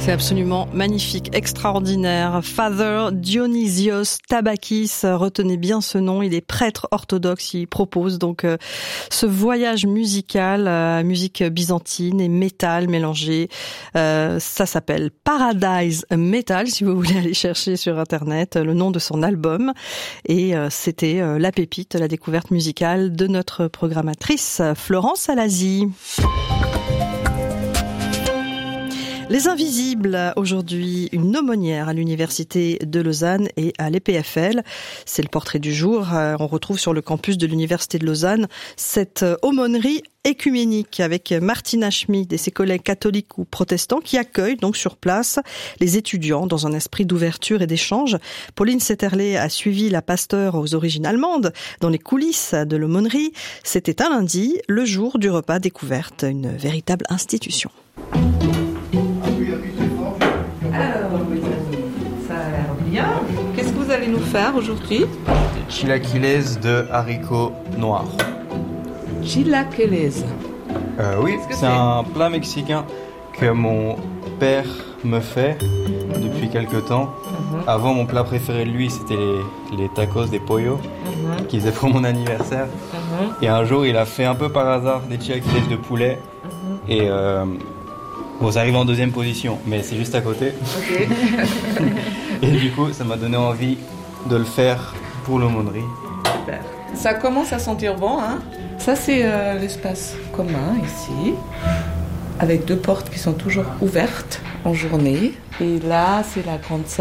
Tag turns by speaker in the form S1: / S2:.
S1: C'est absolument magnifique, extraordinaire. Father Dionysios Tabakis, retenez bien ce nom, il est prêtre orthodoxe, il propose donc ce voyage musical, musique byzantine et métal mélangé. Ça s'appelle Paradise Metal, si vous voulez aller chercher sur internet le nom de son album. Et c'était la pépite, la découverte musicale de notre programmatrice Florence Alasi. Les Invisibles, aujourd'hui, une aumônière à l'Université de Lausanne et à l'EPFL. C'est le portrait du jour. On retrouve sur le campus de l'Université de Lausanne cette aumônerie écuménique avec Martina Schmid et ses collègues catholiques ou protestants qui accueillent donc sur place les étudiants dans un esprit d'ouverture et d'échange. Pauline Setterlé a suivi la pasteure aux origines allemandes dans les coulisses de l'aumônerie. C'était un lundi, le jour du repas découverte, une véritable institution.
S2: Alors, ça a l'air bien. Qu'est-ce que vous allez nous faire aujourd'hui?
S3: Chilaquiles de haricots noirs.
S2: Chilaquiles.
S3: Oui, c'est un plat mexicain que mon père me fait depuis quelques temps. Avant, mon plat préféré de lui, c'était les tacos de pollo qu'il faisait pour mon anniversaire. Et un jour, il a fait un peu par hasard des chilaquiles de poulet. Et bon, ça arrive en deuxième position, mais c'est juste à côté.
S2: Ok.
S3: Et du coup, ça m'a donné envie de le faire pour l'aumônerie.
S2: Super. Ça commence à sentir bon, hein? Ça, c'est l'espace commun ici, avec deux portes qui sont toujours ouvertes en journée. Et là, c'est la grande salle.